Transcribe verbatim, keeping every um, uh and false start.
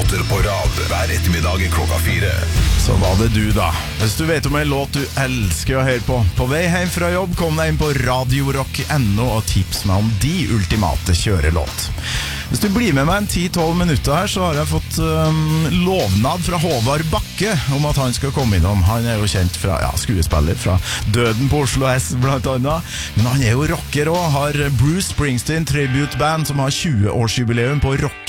låter på rad hver ettermiddag klokka fire. Så var det du da. Hvis du vet om en låt du elsker å høre på på vei hjem fra jobb, kom deg inn på radiorock punktum no og tips meg om de ultimate kjørelåt. Hvis du blir med meg en ti til tolv minutter her, så har jeg fått um, lovnad fra Håvard Bakke om at han skal komme innom. Han er jo kjent fra, ja, skuespiller fra Døden på Oslo S blant annet, men han er jo rocker også, har Bruce Springsteen Tribute Band som har tjue årsjubileum på rock